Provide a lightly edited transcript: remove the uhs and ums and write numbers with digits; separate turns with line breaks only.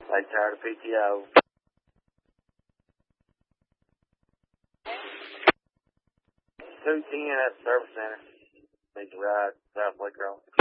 Lake Tower to PTO. $210 at the service center. Need to ride South Lake Road.